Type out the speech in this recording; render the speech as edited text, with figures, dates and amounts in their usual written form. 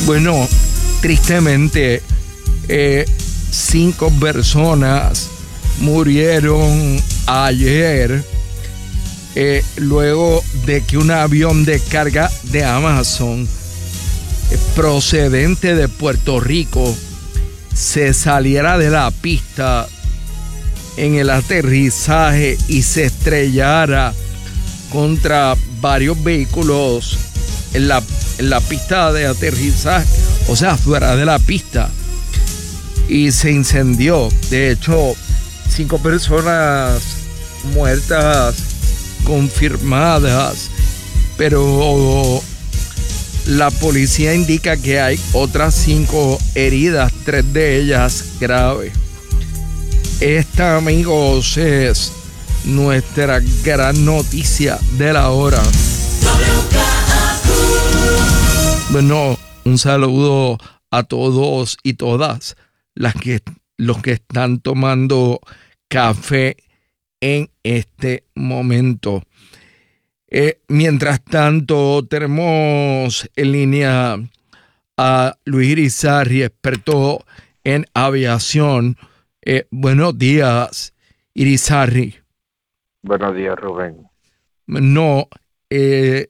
Bueno, tristemente, 5 personas murieron ayer luego de que un avión de carga de Amazon procedente de Puerto Rico se saliera de la pista en el aterrizaje y se estrellara contra varios vehículos en la pista de aterrizaje, o sea, fuera de la pista, y se incendió. De hecho, 5 personas muertas confirmadas, pero la policía indica que hay otras 5 heridas, 3 de ellas graves. Esta, amigos, es nuestra gran noticia de la hora. Bueno, un saludo a todos y todas los que están tomando café en este momento. Mientras tanto, tenemos en línea a Luis Irizarry, experto en aviación. Buenos días, Irizarry. Buenos días, Rubén. No,